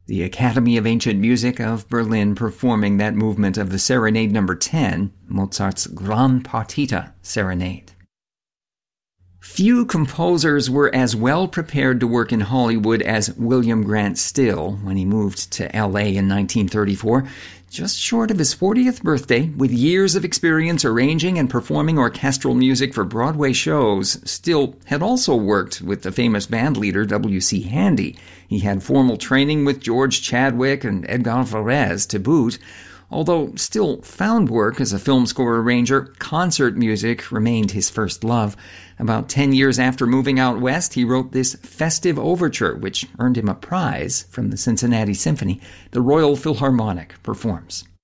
The Academy of Ancient Music of Berlin performing that movement of the Serenade No. 10, Mozart's Gran Partita Serenade. Few composers were as well prepared to work in Hollywood as William Grant Still when he moved to L.A. in 1934, just short of his 40th birthday. With years of experience arranging and performing orchestral music for Broadway shows, Still had also worked with the famous bandleader W.C. Handy. He had formal training with George Chadwick and Edgar Varese to boot. Although Still found work as a film score arranger, concert music remained his first love. About 10 years after moving out west, he wrote this festive overture, which earned him a prize from the Cincinnati Symphony. The Royal Philharmonic performs.